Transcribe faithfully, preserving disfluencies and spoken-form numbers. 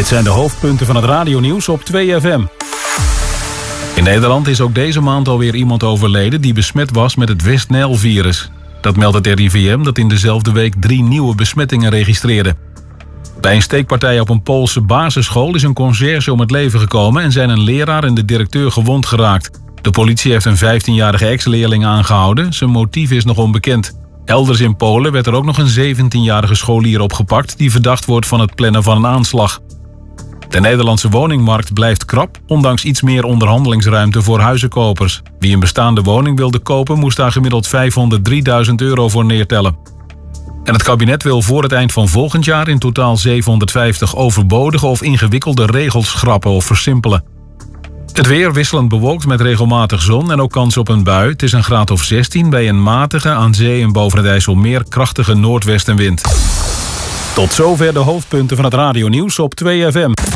Dit zijn de hoofdpunten van het radionieuws op twee F M. In Nederland is ook deze maand alweer iemand overleden die besmet was met het West-Nijl-virus. Dat meldt het R I V M dat in dezelfde week drie nieuwe besmettingen registreerde. Bij een steekpartij op een Poolse basisschool is een conciërge om het leven gekomen en zijn een leraar en de directeur gewond geraakt. De politie heeft een vijftienjarige ex-leerling aangehouden. Zijn motief is nog onbekend. Elders in Polen werd er ook nog een zeventienjarige scholier opgepakt die verdacht wordt van het plannen van een aanslag. De Nederlandse woningmarkt blijft krap, ondanks iets meer onderhandelingsruimte voor huizenkopers. Wie een bestaande woning wilde kopen, moest daar gemiddeld vijfhonderddrieduizend euro voor neertellen. En het kabinet wil voor het eind van volgend jaar in totaal zevenhonderdvijftig overbodige of ingewikkelde regels schrappen of versimpelen. Het weer wisselend bewolkt met regelmatig zon en ook kans op een bui. Het is een graad of zestien bij een matige, aan zee en boven het IJsselmeer krachtige noordwestenwind. Tot zover de hoofdpunten van het radionieuws op twee F M.